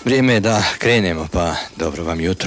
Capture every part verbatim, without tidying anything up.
Vrijeme je da krenemo, pa dobro vam jutro.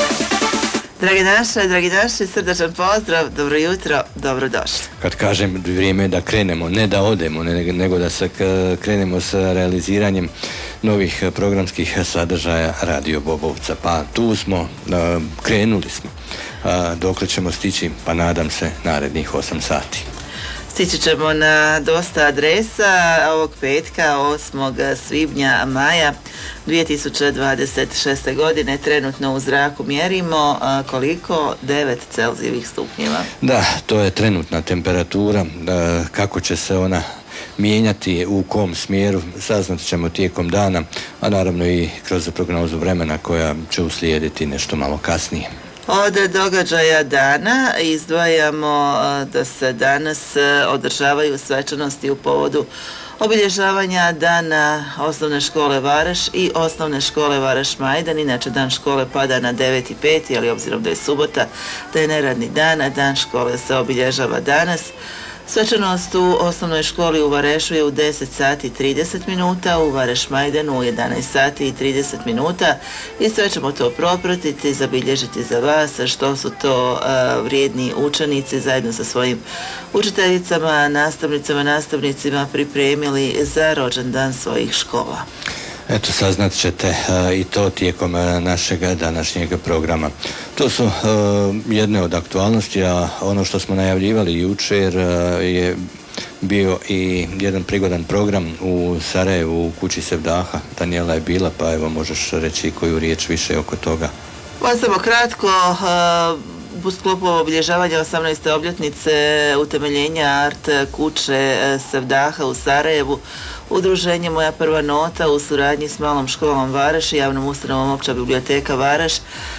Dragi naše, dragi naši, srdačan pozdrav, dobro jutro, dobrodošli. Kad kažem vrijeme je da krenemo, ne da odemo, ne, nego da se krenemo sa realiziranjem novih programskih sadržaja Radio Bobovca. Pa tu smo, krenuli smo. Dokle ćemo stići, pa nadam se, narednih osam sati. Stići ćemo na dosta adresa ovog petka, osmog svibnja maja dvije tisuće dvadeset šeste. godine. Trenutno u zraku mjerimo koliko? devet Celzijevih stupnjeva. Da, to je trenutna temperatura. Kako će se ona mijenjati, u kom smjeru, saznat ćemo tijekom dana, a naravno i kroz prognozu vremena koja će uslijediti nešto malo kasnije. Od događaja dana izdvajamo da se danas održavaju svečanosti u povodu obilježavanja dana osnovne škole Vareš i osnovne škole Vareš Majdan. Inače, dan škole pada na deveti peti, ali obzirom da je subota, da je neradni dan, a dan škole se obilježava danas. Svečanost u osnovnoj školi u Varešu je u deset sati i trideset minuta, u Vareš Majdanu u jedanaest sati i trideset minuta i sve ćemo to propratiti, zabilježiti za vas što su to uh, vrijedni učenici zajedno sa svojim učiteljicama, nastavnicama, nastavnicima pripremili za rođendan svojih škola. Eto, saznat ćete uh, i to tijekom uh, našeg današnjeg programa. To su uh, jedne od aktualnosti, a ono što smo najavljivali jučer uh, je bio i jedan prigodan program u Sarajevu, u kući Sevdaha. Danijela je bila, pa evo možeš reći koju riječ više oko toga. Pa samo kratko, uh, u sklopu obilježavanja osamnaeste obljetnice utemeljenja art kuće Sevdaha u Sarajevu, Udruženje Moja prva nota u suradnji s Malom školom Vareš i javnom ustanovom Opća biblioteka Vareš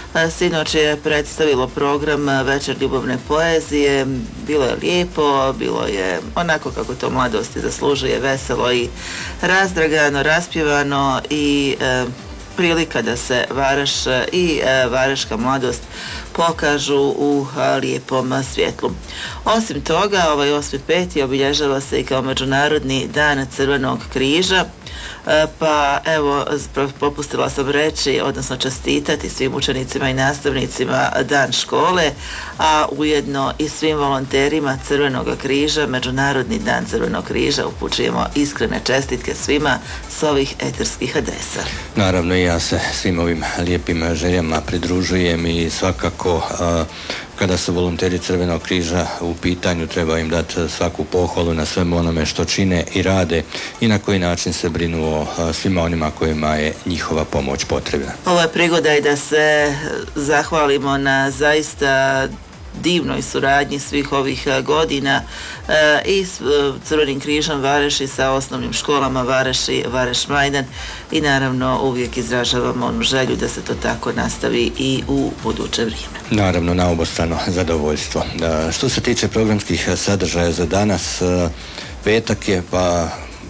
sinoć je predstavilo program Večer ljubavne poezije. Bilo je lijepo, bilo je onako kako to mladosti zaslužuje, veselo i razdragano, raspjevano i e, prilika da se Vareš i e, vareška mladost pokažu u a, lijepom svjetlu. Osim toga, ovaj osmi peti obilježava se i kao Međunarodni dan Crvenog križa, e, pa evo, popustila sam reći, odnosno čestitati svim učenicima i nastavnicima dan škole, a ujedno i svim volonterima Crvenog križa, Međunarodni dan Crvenog križa, upućujemo iskrene čestitke svima s ovih eterskih adresa. Naravno, i ja se svim ovim lijepim željama pridružujem i svakako a, kada su volonteri Crvenog križa u pitanju treba im dati svaku pohvalu na svemu onome što čine i rade i na koji način se brinu o a, svima onima kojima je njihova pomoć potrebna. Ovo je prigoda i da se zahvalimo na zaista divnoj suradnji svih ovih godina e, i s e, Crvenim križom Vareš i sa osnovnim školama Vareš i Vareš Majdan i naravno uvijek izražavamo onu želju da se to tako nastavi i u buduće vrijeme. Naravno, na obostrano zadovoljstvo. E, što se tiče programskih sadržaja za danas, e, petak je, pa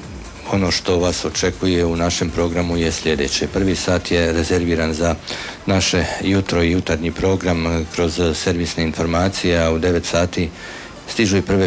ono što vas očekuje u našem programu je sljedeće. Prvi sat je rezerviran za naše jutro i jutarnji program kroz servisne informacije, a u devet sati stižu i prve